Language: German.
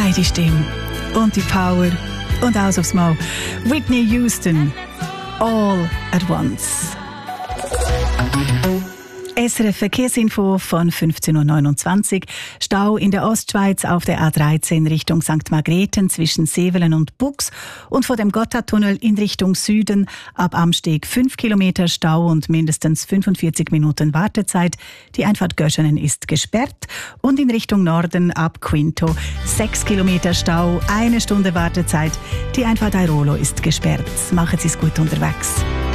die Stimme und die Power und aus aufs Mal. Whitney Houston, All at Once. SRF Verkehrsinfo von 15.29 Uhr. Stau in der Ostschweiz auf der A13 Richtung St. Margrethen zwischen Sevelen und Bux und vor dem Gotthardtunnel in Richtung Süden ab Amsteg 5 Kilometer Stau und mindestens 45 Minuten Wartezeit. Die Einfahrt Göschenen ist gesperrt und in Richtung Norden ab Quinto 6 Kilometer Stau, 1 Stunde Wartezeit. Die Einfahrt Airolo ist gesperrt. Machen Sie es gut unterwegs.